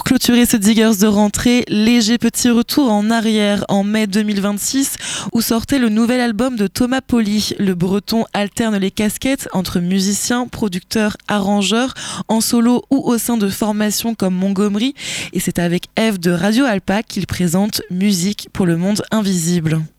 Clôturer ce Diggers de rentrée, léger petit retour en arrière en mai 2026 où sortait le nouvel album de Thomas Poli. Le Breton alterne les casquettes entre musicien, producteur, arrangeur, en solo ou au sein de formations comme Montgomery. Et c'est avec Eve de Radio Alpa qu'il présente Musique pour le monde invisible.